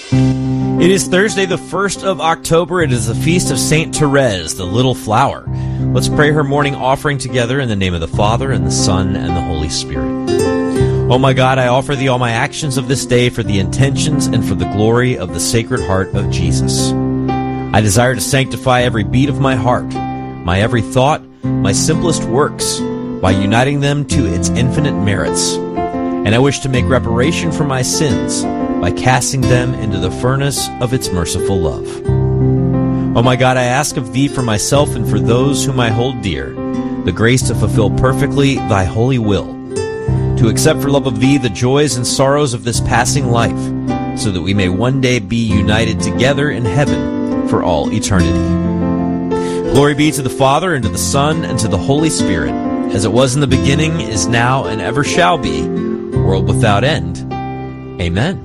It is Thursday, the 1st of October. It is the feast of Saint Therese, the Little Flower. Let's pray her morning offering together in the name of the Father, and the Son, and the Holy Spirit. Oh my God, I offer thee all my actions of this day for the intentions and for the glory of the Sacred Heart of Jesus. I desire to sanctify every beat of my heart, my every thought, my simplest works, by uniting them to its infinite merits. And I wish to make reparation for my sins by casting them into the furnace of its merciful love. Oh my God, I ask of thee for myself and for those whom I hold dear, the grace to fulfill perfectly thy holy will, to accept for love of thee the joys and sorrows of this passing life, so that we may one day be united together in heaven for all eternity. Glory be to the Father, and to the Son, and to the Holy Spirit, as it was in the beginning, is now, and ever shall be, world without end. Amen.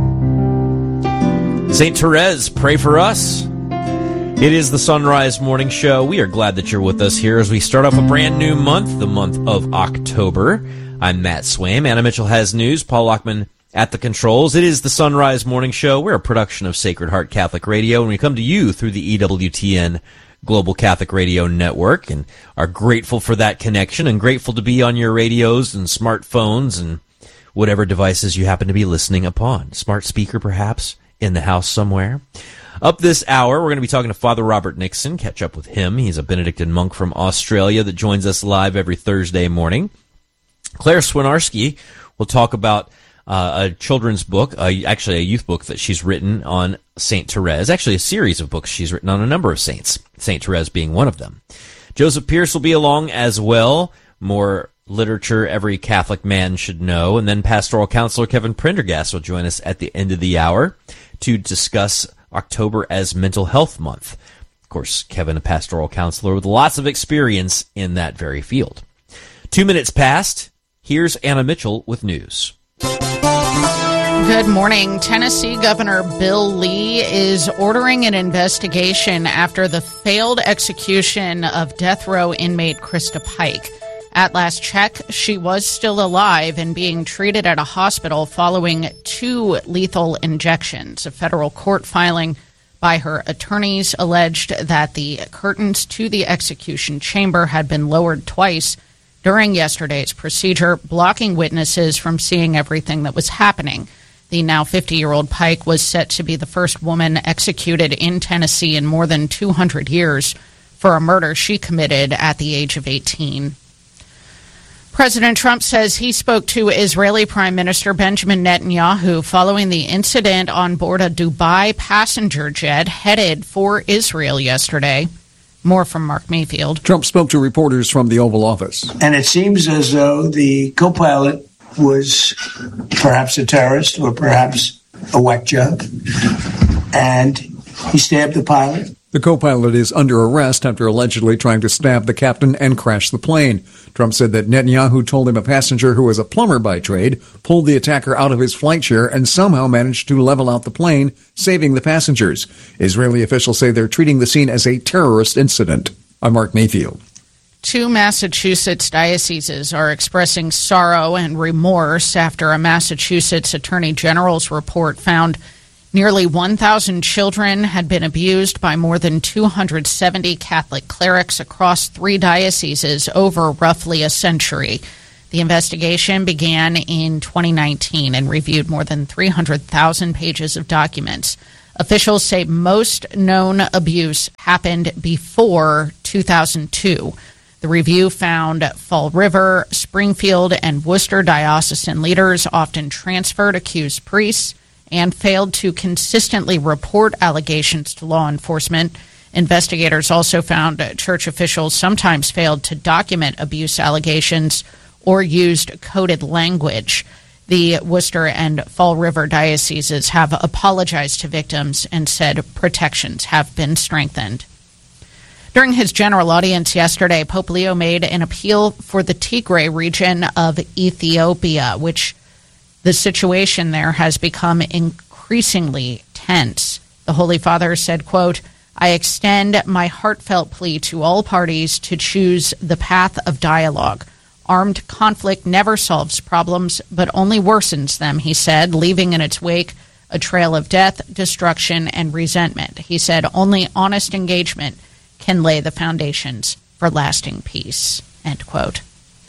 Saint Therese, pray for us. It is the Sunrise Morning Show. We are glad that you're with us here as we start off a brand new month, the month of October. I'm Matt Swaim. Anna Mitchell has news. Paul Lockman at the controls. It is the Sunrise Morning Show. We're a production of Sacred Heart Catholic Radio, and we come to you through the EWTN Global Catholic Radio Network, and are grateful for that connection and grateful to be on your radios and smartphones and whatever devices you happen to be listening upon. Smart speaker, perhaps, in the house somewhere. Up this hour, we're going to be talking to Father Robert Nixon, catch up with him. He's a Benedictine monk from Australia that joins us live every Thursday morning. Claire Swinarski will talk about a children's book, actually a youth book that she's written on Saint Therese, actually a series of books she's written on a number of saints, Saint Therese being one of them. Joseph Pierce will be along as well, more literature every Catholic man should know, and then pastoral counselor Kevin Prendergast will join us at the end of the hour to discuss October as Mental Health Month. Of course, Kevin, a pastoral counselor with lots of experience in that very field. 2 minutes past. Here's Anna Mitchell with news. Good morning. Tennessee Governor Bill Lee is ordering an investigation after the failed execution of death row inmate Krista Pike. At last check, she was still alive and being treated at a hospital following 2 lethal injections. A federal court filing by her attorneys alleged that the curtains to the execution chamber had been lowered twice during yesterday's procedure, blocking witnesses from seeing everything that was happening. The now 50-year-old Pike was set to be the first woman executed in Tennessee in more than 200 years for a murder she committed at the age of 18. President Trump says he spoke to Israeli Prime Minister Benjamin Netanyahu following the incident on board a Dubai passenger jet headed for Israel yesterday. More from Mark Mayfield. Trump spoke to reporters from the Oval Office. And it seems as though the co-pilot was perhaps a terrorist or perhaps a whack job. And he stabbed the pilot. The co-pilot is under arrest after allegedly trying to stab the captain and crash the plane. Trump said that Netanyahu told him a passenger who was a plumber by trade pulled the attacker out of his flight chair and somehow managed to level out the plane, saving the passengers. Israeli officials say they're treating the scene as a terrorist incident. I'm Mark Mayfield. 2 Massachusetts dioceses are expressing sorrow and remorse after a Massachusetts Attorney General's report found nearly 1,000 children had been abused by more than 270 Catholic clerics across 3 dioceses over roughly a century. The investigation began in 2019 and reviewed more than 300,000 pages of documents. Officials say most known abuse happened before 2002. The review found Fall River, Springfield, and Worcester diocesan leaders often transferred accused priests and failed to consistently report allegations to law enforcement. Investigators also found church officials sometimes failed to document abuse allegations or used coded language. The Worcester and Fall River dioceses have apologized to victims and said protections have been strengthened. During his general audience yesterday, Pope Leo made an appeal for the Tigray region of Ethiopia, which the situation there has become increasingly tense. The Holy Father said, quote, "I extend my heartfelt plea to all parties to choose the path of dialogue. Armed conflict never solves problems, but only worsens them," he said, leaving in its wake a trail of death, destruction, and resentment. He said only honest engagement can lay the foundations for lasting peace, end quote.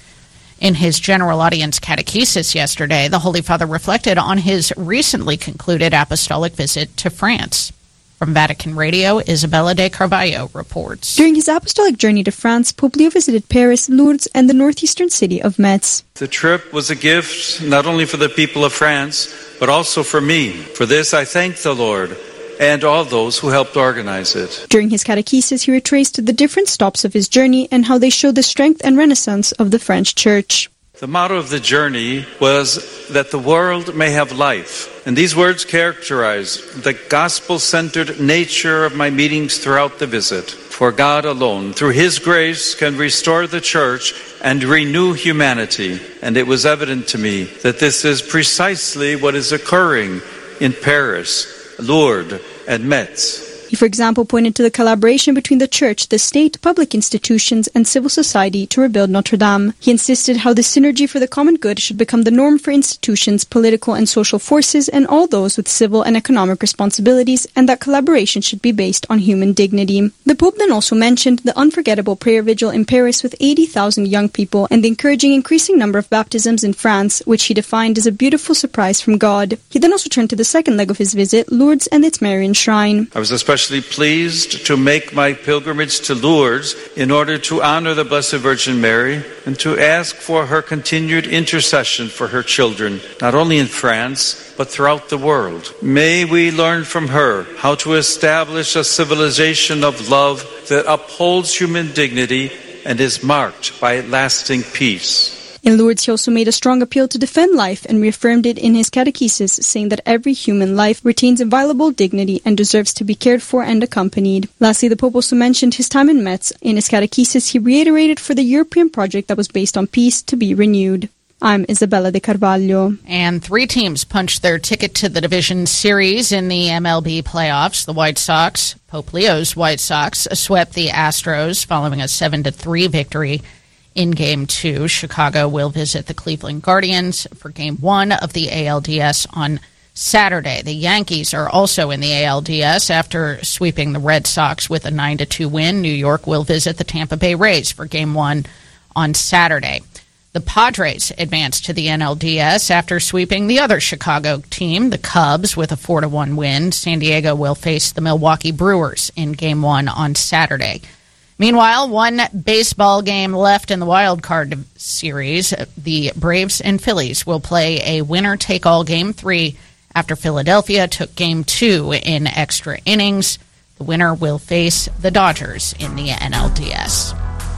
In his general audience catechesis yesterday, the Holy Father reflected on his recently concluded apostolic visit to France. From Vatican Radio, Isabella de Carvalho reports. During his apostolic journey to France, Pope Leo visited Paris, Lourdes, and the northeastern city of Metz. The trip was a gift not only for the people of France, but also for me. For this, I thank the Lord and all those who helped organize it. During his catechesis, he retraced the different stops of his journey and how they show the strength and renaissance of the French Church. The motto of the journey was that the world may have life. And these words characterize the gospel-centered nature of my meetings throughout the visit. For God alone, through His grace, can restore the Church and renew humanity. And it was evident to me that this is precisely what is occurring in Paris, Lourdes, and Metz. He, for example, pointed to the collaboration between the Church, the state, public institutions, and civil society to rebuild Notre Dame. He insisted how the synergy for the common good should become the norm for institutions, political and social forces, and all those with civil and economic responsibilities, and that collaboration should be based on human dignity. The Pope then also mentioned the unforgettable prayer vigil in Paris with 80,000 young people and the encouraging increasing number of baptisms in France, which he defined as a beautiful surprise from God. He then also turned to the second leg of his visit, Lourdes and its Marian shrine. I was especially pleased to make my pilgrimage to Lourdes in order to honor the Blessed Virgin Mary and to ask for her continued intercession for her children, not only in France, but throughout the world. May we learn from her how to establish a civilization of love that upholds human dignity and is marked by lasting peace. In Lourdes, he also made a strong appeal to defend life and reaffirmed it in his catechesis, saying that every human life retains inviolable dignity and deserves to be cared for and accompanied. Lastly, the Pope also mentioned his time in Metz. In his catechesis, he reiterated for the European project that was based on peace to be renewed. I'm Isabella de Carvalho. And 3 teams punched their ticket to the division series in the MLB playoffs. The White Sox, Pope Leo's White Sox, swept the Astros following a 7-3 victory in Game 2. Chicago will visit the Cleveland Guardians for Game 1 of the ALDS on Saturday. The Yankees are also in the ALDS after sweeping the Red Sox with a 9-2 win. New York will visit the Tampa Bay Rays for Game 1 on Saturday. The Padres advanced to the NLDS after sweeping the other Chicago team, the Cubs, with a 4-1 win. San Diego will face the Milwaukee Brewers in Game 1 on Saturday. Meanwhile, one baseball game left in the wild card series. The Braves and Phillies will play a winner-take-all Game 3 after Philadelphia took Game 2 in extra innings. The winner will face the Dodgers in the NLDS.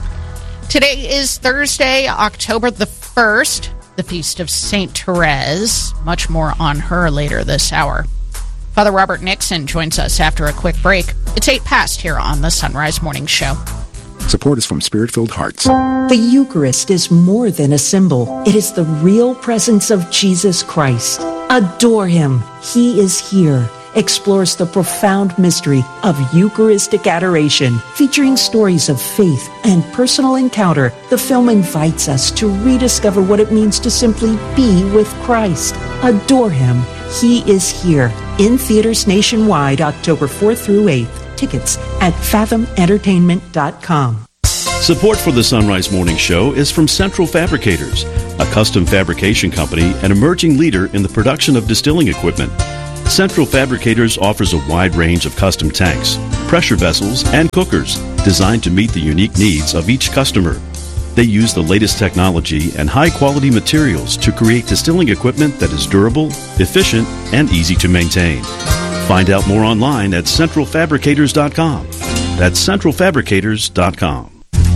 Today is Thursday, October the 1st, the feast of St. Therese. Much more on her later this hour. Father Robert Nixon joins us after a quick break. It's 8 past here on the Sunrise Morning Show. Support is from Spirit-Filled Hearts. The Eucharist is more than a symbol. It is the real presence of Jesus Christ. Adore Him. He is here. Explores the profound mystery of Eucharistic adoration. Featuring stories of faith and personal encounter, the film invites us to rediscover what it means to simply be with Christ. Adore Him. He is here. In theaters nationwide, October 4th through 8th. Tickets at fathomentertainment.com. Support for the Sunrise Morning Show is from Central Fabricators, a custom fabrication company and emerging leader in the production of distilling equipment. Central Fabricators offers a wide range of custom tanks, pressure vessels, and cookers designed to meet the unique needs of each customer. They use the latest technology and high-quality materials to create distilling equipment that is durable, efficient, and easy to maintain. Find out more online at centralfabricators.com. That's centralfabricators.com.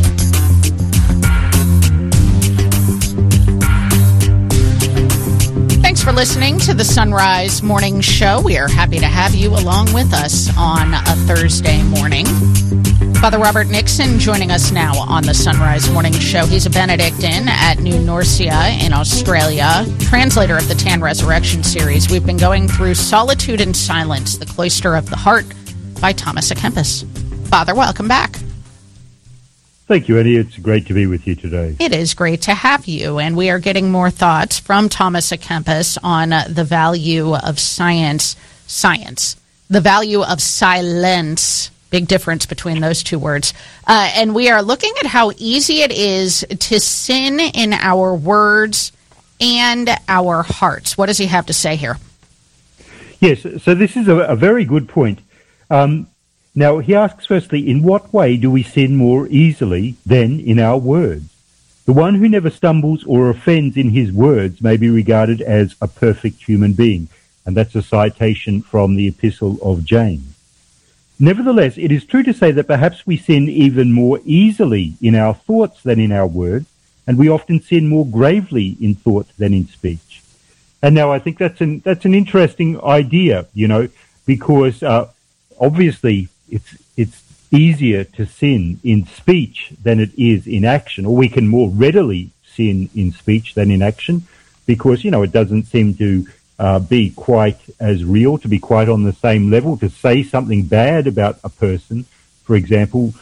Thanks for listening to the Sunrise Morning Show. We are happy to have you along with us on a Thursday morning. Father Robert Nixon joining us now on the Sunrise Morning Show. He's a Benedictine at New Norcia in Australia, translator of the Tan Resurrection series. We've been going through Solitude and Silence, the Cloister of the Heart by Thomas à Kempis. Father, welcome back. Thank you, Eddie. It's great to be with you today. It is great to have you, and we are getting more thoughts from Thomas à Kempis on the value of science, the value of silence. Big difference between those two words. And we are looking at how easy it is to sin in our words and our hearts. What does he have to say here? Yes, so this is a very good point. Now, he asks firstly, in what way do we sin more easily than in our words? The one who never stumbles or offends in his words may be regarded as a perfect human being. And that's a citation from the Epistle of James. Nevertheless, it is true to say that perhaps we sin even more easily in our thoughts than in our words, and we often sin more gravely in thought than in speech. And now I think that's an interesting idea, because obviously it's easier to sin in speech than it is in action, or we can more readily sin in speech than in action, because it doesn't seem to be quite as real, to be quite on the same level. To say something bad about a person, for example,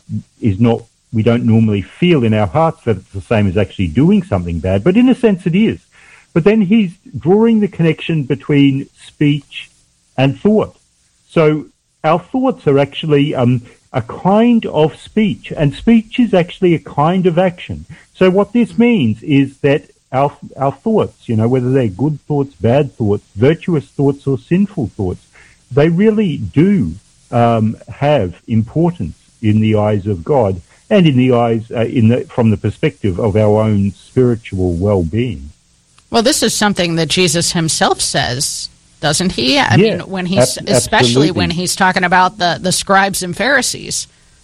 we don't normally feel in our hearts that it's the same as actually doing something bad, but in a sense it is. But then he's drawing the connection between speech and thought. So our thoughts are actually a kind of speech, and speech is actually a kind of action. So what this means is that our thoughts, whether they're good thoughts, bad thoughts, virtuous thoughts, or sinful thoughts, they really do have importance in the eyes of God and in the eyes, from the perspective of our own spiritual well-being. Well, this is something that Jesus himself says, doesn't he? I mean, when he's especially when he's talking about the scribes and Pharisees.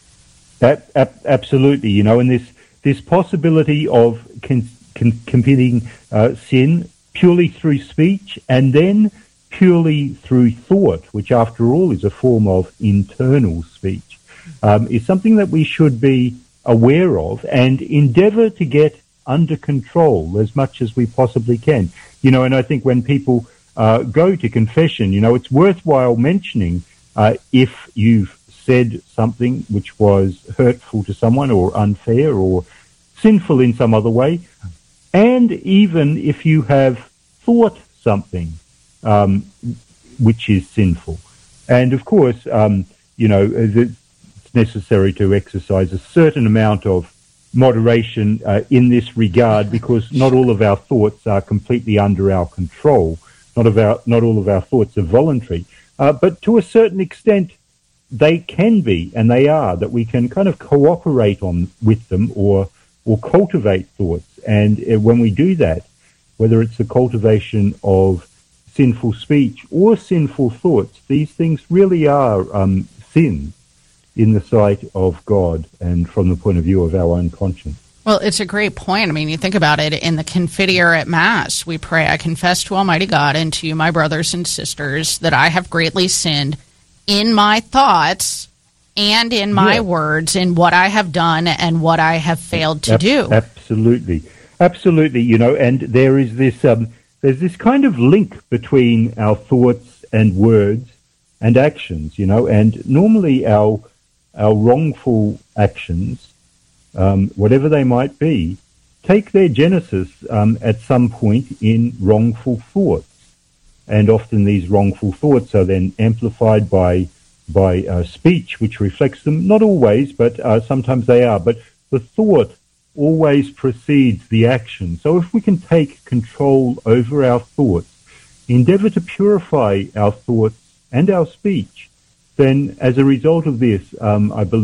Absolutely, and this possibility of committing sin purely through speech and then purely through thought, which after all is a form of internal speech, is something that we should be aware of and endeavor to get under control as much as we possibly can. And I think when people go to confession, it's worthwhile mentioning if you've said something which was hurtful to someone or unfair or sinful in some other way, and even if you have thought something which is sinful. And of course, it's necessary to exercise a certain amount of moderation in this regard, because not all of our thoughts are completely under our control. Not all of our thoughts are voluntary. But to a certain extent, they can be, and they are, that we can kind of cooperate with them or cultivate thoughts. And when we do that, whether it's the cultivation of sinful speech or sinful thoughts, these things really are sins in the sight of God and from the point of view of our own conscience. Well, it's a great point. I mean, you think about it, in the Confiteor at Mass, we pray, I confess to Almighty God and to you, my brothers and sisters, that I have greatly sinned in my thoughts and in my words, in what I have done and what I have failed to do. Absolutely. And there is this, there's this kind of link between our thoughts and words and actions, and normally our wrongful actions, whatever they might be, take their genesis at some point in wrongful thoughts. And often these wrongful thoughts are then amplified by speech, which reflects them. Not always, but sometimes they are. But the thought always precedes the action. So if we can take control over our thoughts, endeavor to purify our thoughts and our speech, then as a result of this, I believe